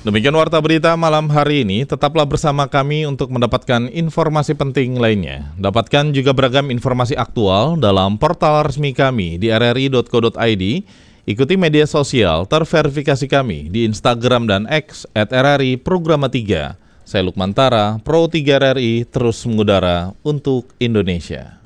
Demikian Warta Berita malam hari ini, tetaplah bersama kami untuk mendapatkan informasi penting lainnya. Dapatkan juga beragam informasi aktual dalam portal resmi kami di rri.co.id. Ikuti media sosial terverifikasi kami di Instagram dan X @RRI Programa 3. Saya Lukman Tara, Pro 3 RRI, terus mengudara untuk Indonesia.